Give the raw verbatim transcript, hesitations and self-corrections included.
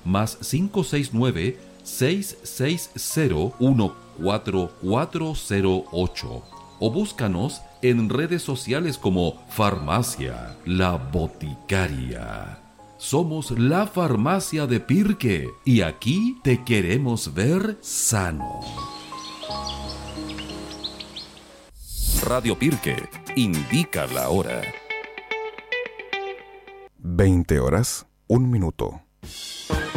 más cinco seis nueve, seis seis cero, uno cuatro cuatro cero ocho. O búscanos en redes sociales como Farmacia La Boticaria. Somos la farmacia de Pirque y aquí te queremos ver sano. Radio Pirque indica la hora. veinte horas, un minuto.